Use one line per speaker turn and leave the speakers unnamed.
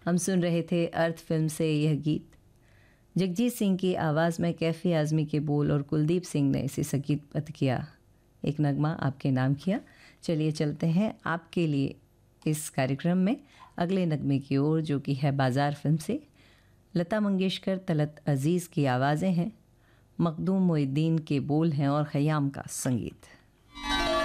हम सुन रहे थे अर्थ फिल्म से यह गीत। जगजीत सिंह की आवाज़ में कैफ़ी आज़मी के बोल और कुलदीप सिंह ने इसे संगीतबद्ध किया। एक नगमा आपके नाम किया। चलिए चलते हैं आपके लिए इस कार्यक्रम में अगले नगमे की ओर, जो कि है बाज़ार फिल्म से। लता मंगेशकर, तलत अज़ीज़ की आवाज़ें हैं, मखदूम मोइद्दीन के बोल हैं और ख़याम का संगीत।